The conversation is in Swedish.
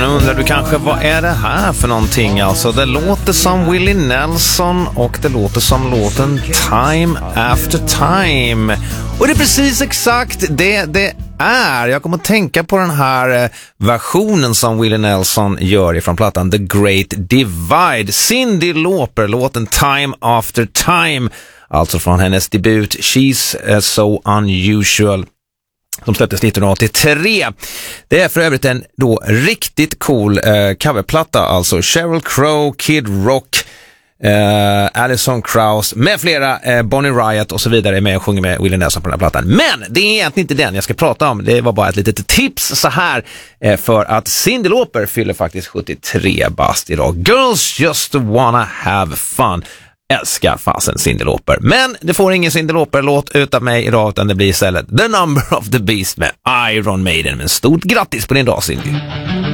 Nu undrar du kanske, vad är det här för någonting? Alltså, det låter som Willie Nelson och det låter som låten Time After Time. Och det är precis exakt det är. Jag kommer att tänka på den här versionen som Willie Nelson gör ifrån plattan The Great Divide. Cyndi Lauper, låten Time After Time. Alltså från hennes debut She's So Unusual, som släpptes 1983. Det är för övrigt en då riktigt cool coverplatta. Alltså Sheryl Crow, Kid Rock, Alison Krauss med flera, Bonnie Riot och så vidare är med och sjunger med Willie Nelson på den här plattan. Men det är egentligen inte den jag ska prata om. Det var bara ett litet tips så här, för att Cyndi Lauper fyller faktiskt 73 bast idag. Girls just wanna have fun. Älskar fasen Cyndi Lauper. Men det får ingen Cyndi Lauper-låt utav mig idag, utan det blir istället The Number of the Beast med Iron Maiden. Men stort grattis på din dag, Cyndi.